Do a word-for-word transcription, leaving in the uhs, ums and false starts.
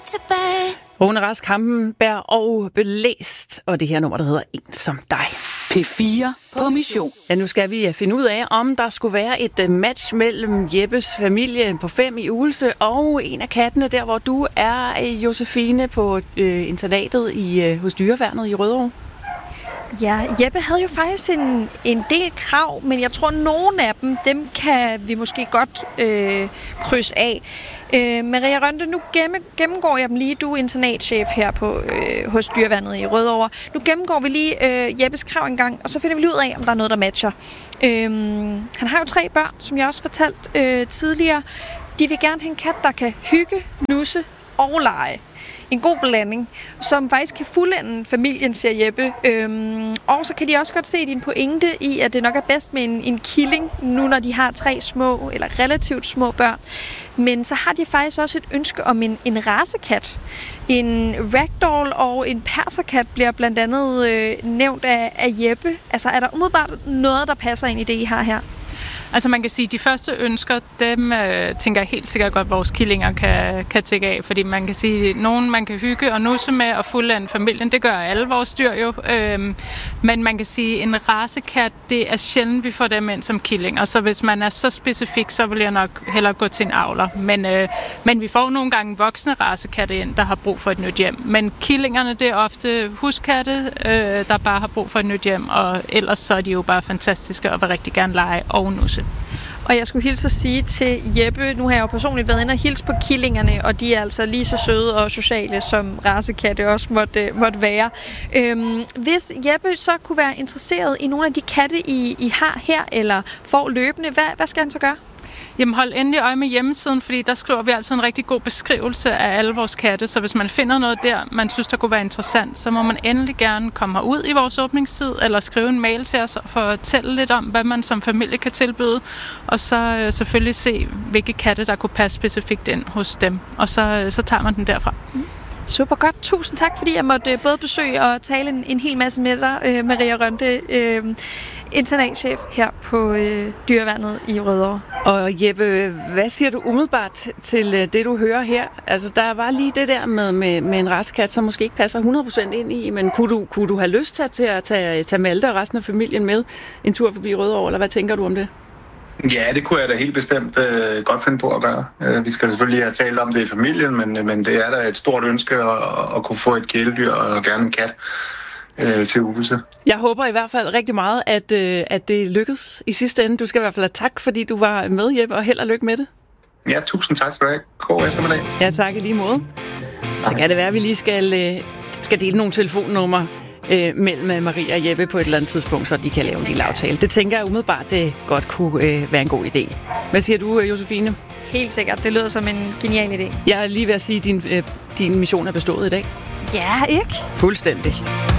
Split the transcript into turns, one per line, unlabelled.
tilbage.
Rune Rask Hampenberg og Belæst, og det her nummer, der hedder En som dig.
P fire på mission.
Ja, nu skal vi finde ud af, om der skulle være et match mellem Jeppes familie på fem i Ugelse og en af kattene, der hvor du er, Josefine, på øh, internatet i, øh, hos Dyreværnet i Rødovre.
Ja, Jeppe havde jo faktisk en, en del krav, men jeg tror, nogle af dem, dem kan vi måske godt øh, krydse af. Øh, Maria Rønde, nu gemme, gennemgår jeg dem lige. Du er internatchef her på, øh, hos Dyreværnet i Rødovre. Nu gennemgår vi lige øh, Jeppes krav en gang, og så finder vi lige ud af, om der er noget, der matcher. Øh, han har jo tre børn, som jeg også fortalt øh, tidligere. De vil gerne have en kat, der kan hygge, nusse og lege. En god blanding, som faktisk kan fuldende familien, siger Jeppe. Øhm, og så kan de også godt se din pointe i, at det nok er bedst med en, en killing, nu når de har tre små, eller relativt små børn. Men så har de faktisk også et ønske om en, en racekat. En ragdoll og en perserkat bliver blandt andet øh, nævnt af, af Jeppe. Altså er der umiddelbart noget, der passer ind i det, I har her?
Altså man kan sige, at de første ønsker, dem øh, tænker jeg helt sikkert godt, at vores killinger kan, kan tække af. Fordi man kan sige, at nogen man kan hygge og nusse med og fuldende familien, det gør alle vores dyr jo. Øhm, men man kan sige, at en racekat, det er sjældent, vi får dem ind som killinger. Så hvis man er så specifik, så vil jeg nok hellere gå til en avler. Men, øh, men vi får nogle gange voksne racekatte ind, der har brug for et nyt hjem. Men killingerne, det er ofte huskatte, øh, der bare har brug for et nyt hjem. Og ellers så er de jo bare fantastiske og vil rigtig gerne lege og nusse.
Og jeg skulle hilse at sige til Jeppe, nu har jeg jo personligt været inde og hilse på killingerne, og de er altså lige så søde og sociale, som racekatte også måtte, måtte være. Øhm, hvis Jeppe så kunne være interesseret i nogle af de katte, I, I har her, eller får løbende, hvad, hvad skal han så gøre?
Jamen hold endelig øje med hjemmesiden, fordi der skriver vi altid en rigtig god beskrivelse af alle vores katte, så hvis man finder noget der, man synes, der kunne være interessant, så må man endelig gerne komme herud i vores åbningstid, eller skrive en mail til os og fortælle lidt om, hvad man som familie kan tilbyde, og så øh, selvfølgelig se, hvilke katte, der kunne passe specifikt ind hos dem, og så, øh, så tager man den derfra. Mm.
Super godt. Tusind tak, fordi jeg måtte både besøge og tale en, en hel masse med dig, øh, Maria Rønde, øh, internatchef her på øh, Dyreværnet i Rødovre.
Og Jeppe, hvad siger du umiddelbart til det, du hører her? Altså, der var lige det der med, med, med en racekat, som måske ikke passer hundrede procent ind i, men kunne du, kunne du have lyst til at, til at tage, tage Malte og resten af familien med en tur forbi Rødovre, eller hvad tænker du om det?
Ja, det kunne jeg da helt bestemt øh, godt finde på at gøre. Øh, vi skal selvfølgelig have talt om det i familien, men, men det er da et stort ønske at, at kunne få et kæledyr og gerne en kat øh, til Ugelse.
Jeg håber i hvert fald rigtig meget, at, øh, at det lykkes i sidste ende. Du skal i hvert fald have tak, fordi du var med, Jeppe, og held og lykke med det.
Ja, tusind tak skal du have. God eftermiddag.
Ja, tak i lige måde. Så kan det være, at vi lige skal, øh, skal dele nogle telefonnumre øh, mellem Maria og Jeppe på et eller andet tidspunkt, så de kan lave en lille aftale. Det tænker jeg umiddelbart, det godt kunne øh, være en god idé. Hvad siger du, Josefine?
Helt sikkert. Det lyder som en genial idé.
Jeg er lige ved at sige, at din, øh, din mission er bestået i dag.
Ja, ikke?
Fuldstændig.